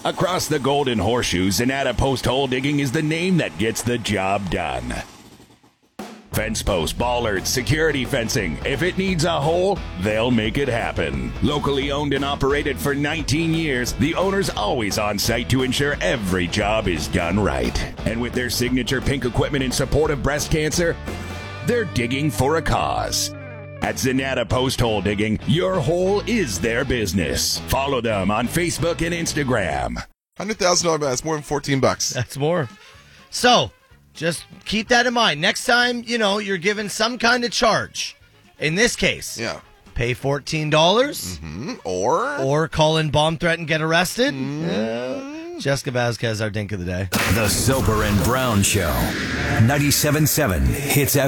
Across the Golden Horseshoe, Zanata Post Hole Digging is the name that gets the job done. Fence posts, bollards, security fencing. If it needs a hole, they'll make it happen. Locally owned and operated for 19 years, the owner's always on site to ensure every job is done right. And with their signature pink equipment in support of breast cancer, they're digging for a cause. At Zanata Post Hole Digging, your hole is their business. Follow them on Facebook and Instagram. $100,000 bet. That's more than $14. That's more. So, just keep that in mind. Next time, you're given some kind of charge. In this case, pay $14. Or call in bomb threat and get arrested. Jessica Vasquez, our dink of the day. The Soper and Brown Show. 97.7 Hits